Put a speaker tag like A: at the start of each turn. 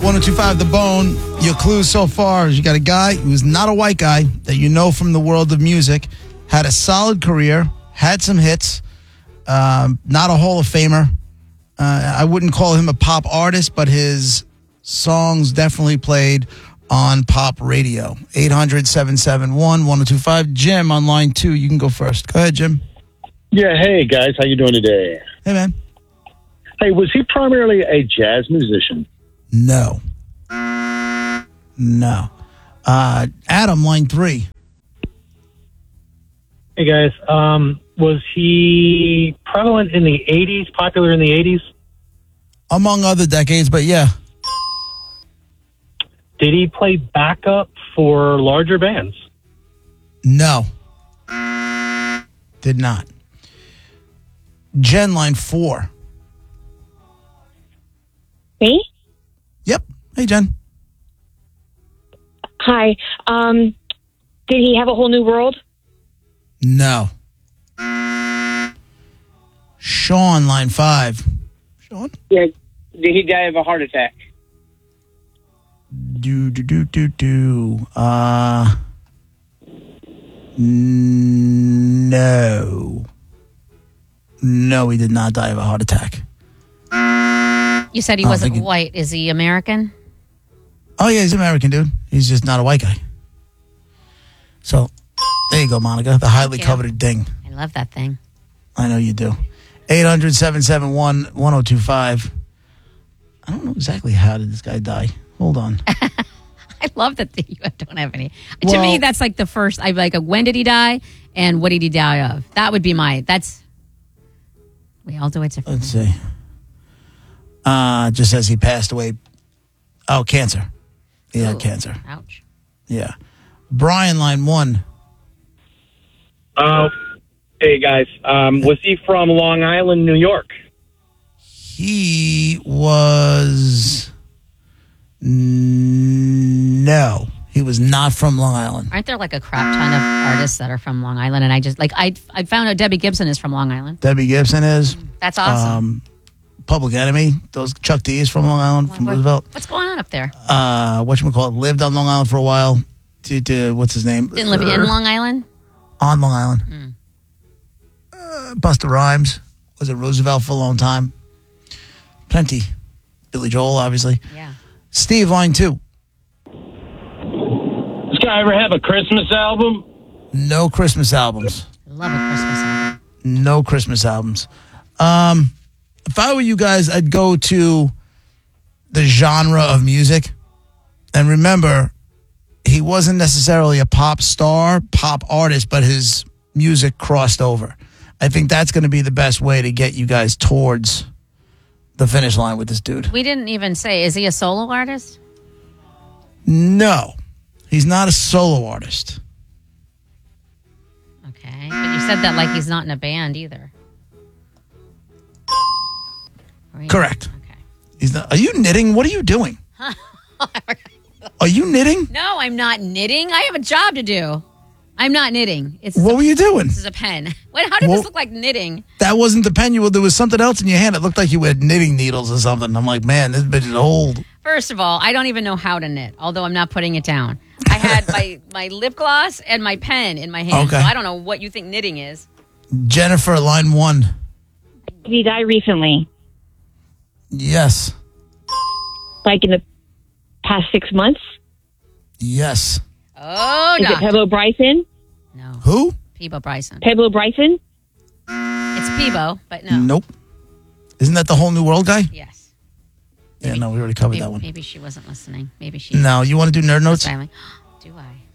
A: 1025 The Bone. Your clues so far is you got a guy who's not a white guy that you know from the world of music, had a solid career, had some hits, not a Hall of Famer. I wouldn't call him a pop artist, but his songs definitely played on pop radio. 800-771-1025. Jim on line 2. You can go first. Go ahead, Jim.
B: Yeah, hey guys, how you doing today?
A: Hey, man.
B: Hey, was he primarily a jazz musician?
A: No. Adam, line 3.
C: Hey guys, was he prevalent in the 80s, popular in the 80s?
A: Among other decades, but yeah.
C: Did he play backup for larger bands?
A: No. Did not. Jen, line 4.
D: Me?
A: Yep. Hey, Jen.
D: Hi. Did he have a whole new world?
A: No. Sean, line 5. Sean?
E: Yeah. Did he die of a heart attack?
A: No. No, he did not die of a heart attack.
F: You said he wasn't white. Is he American?
A: Oh, yeah, he's American, dude. He's just not a white guy. So, there you go, Monica. The highly coveted ding.
F: I love that thing.
A: I know you do. 800-771-1025. I don't know exactly how did this guy die. Hold on.
F: I love that you don't have any. To me, that's like the first. I'm like, when did he die, and what did he die of? That would be we all do it differently.
A: Let's see. Just says he passed away. Oh, cancer. He had cancer.
F: Ouch.
A: Yeah. Brian, line 1.
G: Hey guys, was he from Long Island, New York?
A: He was. No, he was not from Long Island.
F: Aren't there like a crap ton of artists that are from Long Island? And I just I found out Debbie Gibson is from Long Island.
A: Debbie Gibson is.
F: That's awesome.
A: Public Enemy. Those Chuck D is from Long Island, from Roosevelt.
F: What's going on up there?
A: Whatchamacallit, lived on Long Island for a while. What's his name?
F: Didn't live in Long Island?
A: On Long Island. Busta Rhymes was at Roosevelt for a long time. Plenty. Billy Joel, obviously.
F: Yeah.
A: Steve, line 2.
G: This guy ever have a Christmas album?
A: No Christmas albums.
F: Love a Christmas album.
A: No Christmas albums. If I were you guys, I'd go to the genre of music. And remember, he wasn't necessarily a pop star, pop artist, but his music crossed over. I think that's going to be the best way to get you guys towards the finish line with this dude.
F: We didn't even say, is he a solo artist?
A: No, he's not a solo artist.
F: Okay, but you said that like he's not in a band either.
A: Correct.
F: Okay.
A: He's not. Are you knitting? What are you doing? Are you knitting?
F: No, I'm not knitting. I have a job to do. I'm not knitting.
A: What were you doing?
F: This is a pen. How did this look like knitting?
A: That wasn't the pen. There was something else in your hand. It looked like you had knitting needles or something. I'm like, man, this bitch is old.
F: First of all, I don't even know how to knit, although I'm not putting it down. I had my lip gloss and my pen in my hand,
A: Okay.
F: so I don't know what you think knitting is.
A: Jennifer, line 1.
D: Did he die recently?
A: Yes.
D: Like in the past 6 months?
A: Yes.
F: Oh,
D: Is
F: no.
D: it Pebble Bryson?
F: No.
A: Who?
F: Peebo Bryson.
D: Pebble Bryson?
F: It's Peebo, but no.
A: Nope. Isn't that the Whole New World guy?
F: Yes.
A: Yeah, no, we already covered that one.
F: Maybe she wasn't listening. Maybe she...
A: No, you want to do nerd notes?
F: Silent. Do I?